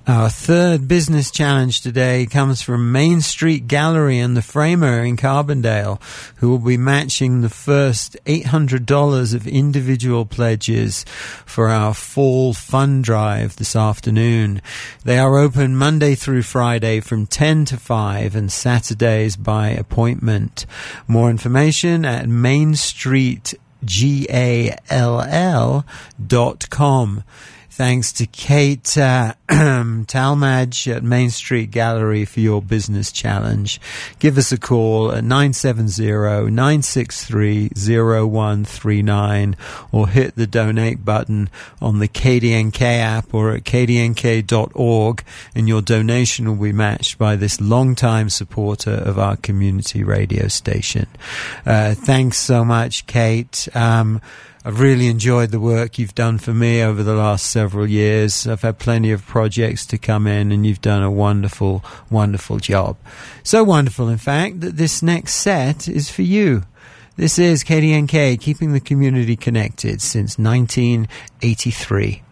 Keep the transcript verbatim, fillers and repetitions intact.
Our third business challenge today comes from Main Street Gallery and the Framer in Carbondale, who will be matching the first eight hundred dollars of individual pledges for our fall fund drive this afternoon. They are open Monday through Friday from ten to five and Saturdays by appointment. More information at main street gal dot com. Thanks to Kate uh, Talmadge at Main Street Gallery for your business challenge. Give us a call at nine seven zero, nine six three, zero one three nine or hit the donate button on the K D N K app or at k d n k dot org, and your donation will be matched by this longtime supporter of our community radio station. Uh, thanks so much, Kate. Um, I've really enjoyed the work you've done for me over the last several years. I've had plenty of projects to come in, and you've done a wonderful, wonderful job. So wonderful, in fact, that this next set is for you. This is K D N K, keeping the community connected since nineteen eighty-three.